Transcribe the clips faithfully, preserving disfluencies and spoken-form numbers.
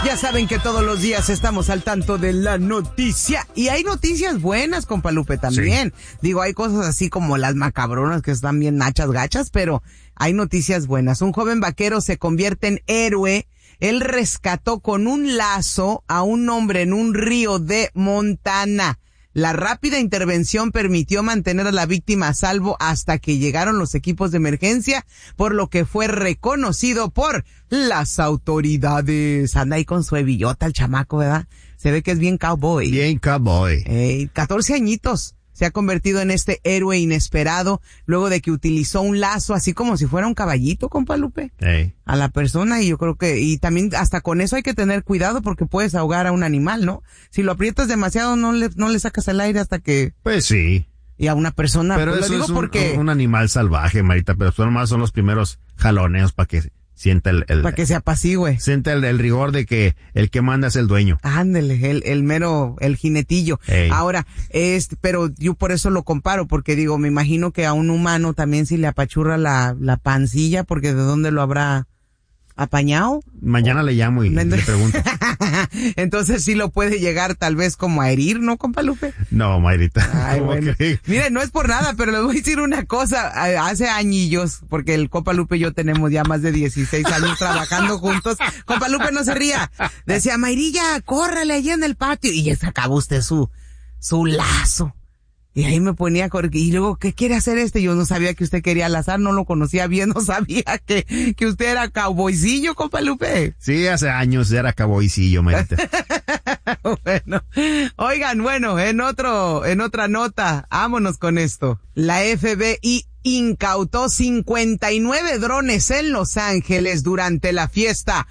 Ya saben que todos los días estamos al tanto de la noticia y hay noticias buenas, compa Lupe, también. Sí. Digo, hay cosas así como las macabronas que están bien nachas gachas, pero hay noticias buenas. Un joven vaquero se convierte en héroe. Él rescató con un lazo a un hombre en un río de Montana. La rápida intervención permitió mantener a la víctima a salvo hasta que llegaron los equipos de emergencia, por lo que fue reconocido por las autoridades. Anda ahí con su hebillota el chamaco, ¿verdad? Se ve que es bien cowboy. Bien cowboy. Eh, catorce añitos. Se ha convertido en este héroe inesperado luego de que utilizó un lazo así como si fuera un caballito, compa Lupe, hey. a la persona. Y yo creo que, y también hasta con eso hay que tener cuidado porque puedes ahogar a un animal, ¿no? Si lo aprietas demasiado no le, no le sacas el aire hasta que... Pues sí. Y a una persona... Pero pues eso lo digo es un, porque... un animal salvaje, Marita, pero son más son los primeros jaloneos para que sienta el... el para que se apacigüe. Sienta el, el rigor de que el que manda es el dueño. Ándele, el, el mero, el jinetillo. Hey. Ahora, es, pero yo por eso lo comparo, porque digo, me imagino que a un humano también si le apachurra la, la pancilla, porque de dónde lo habrá apañado. Mañana le llamo y le pregunto. Entonces sí lo puede llegar tal vez como a herir, ¿no, compa Lupe? No, Mayrita. Ay, bueno. Mire, no es por nada, pero les voy a decir una cosa. Hace añillos, porque el compa Lupe y yo tenemos ya más de dieciséis años trabajando juntos. Compa Lupe, no se ría. Decía, Mayrilla, córrele allí en el patio. Y ya sacaba usted su, su lazo. Y ahí me ponía, y luego, ¿qué quiere hacer este? Yo no sabía que usted quería lazar, no lo conocía bien, no sabía que, que usted era cowboycillo, compa Lupe. Sí, hace años era cowboycillo, Marita. Bueno, oigan, bueno, en otro, en otra nota, vámonos con esto. La F B I incautó cincuenta y nueve drones en Los Ángeles durante la fiesta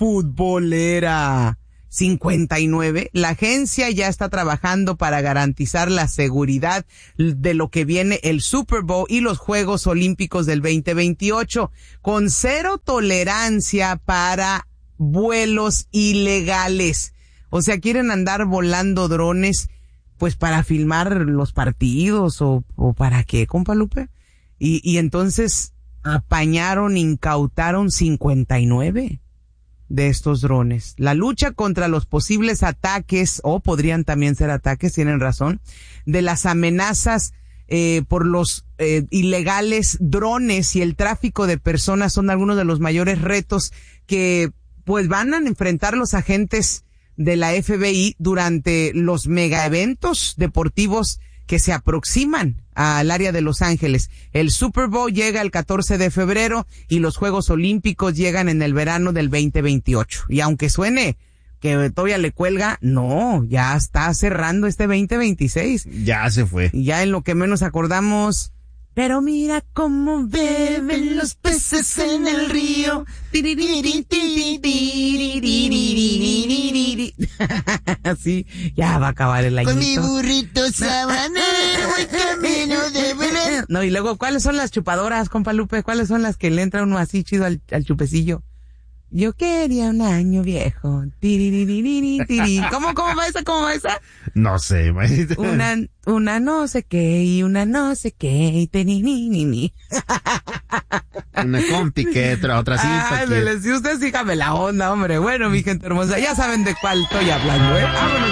futbolera. cincuenta y nueve. La agencia ya está trabajando para garantizar la seguridad de lo que viene el Super Bowl y los Juegos Olímpicos del veinte veintiocho, con cero tolerancia para vuelos ilegales. O sea, quieren andar volando drones, pues para filmar los partidos o, o para qué, compa Lupe. Y, y entonces apañaron, incautaron cincuenta y nueve. De estos drones. La lucha contra los posibles ataques, o podrían también ser ataques, tienen razón, de las amenazas eh, por los eh, ilegales drones y el tráfico de personas son algunos de los mayores retos que pues van a enfrentar los agentes de la F B I durante los mega eventos deportivos que se aproximan al área de Los Ángeles. El Super Bowl llega el catorce de febrero y los Juegos Olímpicos llegan en el verano del veinte veintiocho. Y aunque suene que todavía le cuelga, no, ya está cerrando este veinte veintiséis. Ya se fue. Y ya en lo que menos acordamos, pero mira cómo beben los peces en el río. Así, ya va a acabar el añito. Con mi burrito sabanero voy camino de Belén. No, y luego, ¿cuáles son las chupadoras, compa Lupe? ¿Cuáles son las que le entra uno así chido al, al chupecillo? Yo quería un año viejo. ¿Cómo, cómo va esa? ¿Cómo va esa? No sé, Marita. Una, una no sé qué y una no sé qué. Una con piquete, otra sí. Ay, si usted sígame la onda, hombre. Bueno, mi gente hermosa, ya saben de cuál estoy hablando, ¿eh? Vámonos.